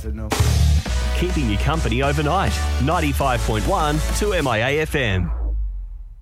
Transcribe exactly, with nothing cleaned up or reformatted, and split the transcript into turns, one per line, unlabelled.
said no.
Keeping you company overnight. ninety-five point one to M I A F M.